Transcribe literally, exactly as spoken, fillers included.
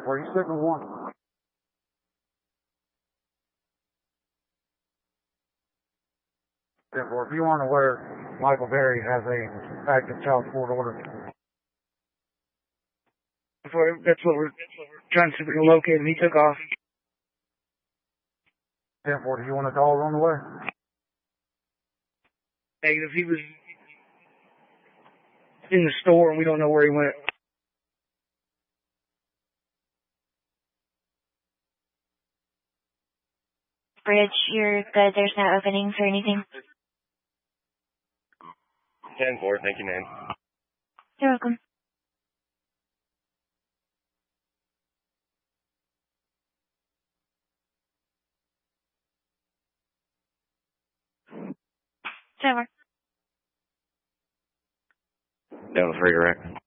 Where you signal one? Therefore, if you aren't aware, Michael Berry has a active child support order. That's what, that's what we're trying to see if we can locate him. He took off. Therefore, do you want a dollar on the way? Negative. He was in the store and we don't know where he went. Bridge, you're good. There's no openings or anything. ten four, thank you, man. You're welcome. It's over. Down the free direct.